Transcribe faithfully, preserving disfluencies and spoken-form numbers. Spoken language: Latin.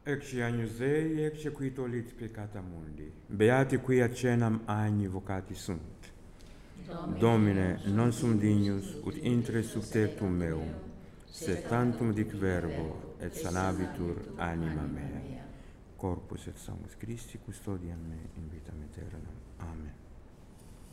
Ecce agnus Dei, ecce qui tollit peccata mundi. Beati qui accenam agni vocati sunt. Domine, Domine non sum dignus, ut intre sub tectum meum, sed tantum dic verbo, et sanabitur anima mea. Corpus et sanguis Christi custodian me in vitam aeternam. Amen.